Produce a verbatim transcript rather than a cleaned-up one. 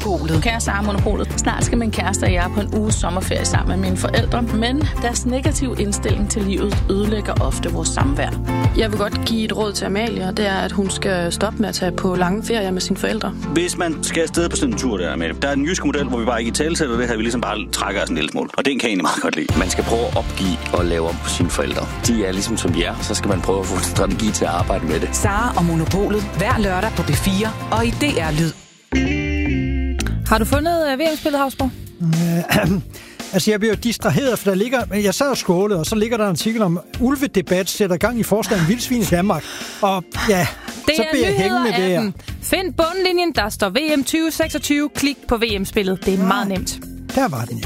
Monopolet. Kære Sara Monopolet. Snart skal min kæreste og jeg på en uges sommerferie sammen med mine forældre, men deres negative indstilling til livet ødelægger ofte vores samvær. Jeg vil godt give et råd til Amalie, og det er, at hun skal stoppe med at tage på lange ferier med sine forældre. Hvis man skal afsted på sådan en tur der, Amalie, der er en jysk model, hvor vi bare ikke i talesætter det her, vi ligesom bare trækker os en lille smule. Og den kan jeg egentlig meget godt lide. Man skal prøve at opgive og lave om på sine forældre. De er ligesom som de er, så skal man prøve at få en strategi til at arbejde med det. Sara og Monopolet hver lørdag på B fire og i D R Lyd. Har du fundet uh, V M-spillet, Havsborg? Øh, altså, jeg bliver distraheret, for der ligger... Jeg sad og scrollede, og så ligger der en artikel om ulvedebat sætter gang i forslag om vildsvin i Danmark. Og ja, det så bliver jeg hængende der. der. Find bundlinjen, der står V M tyve seksogtyve. Klik på V M-spillet. Det er meget nemt. Der var den.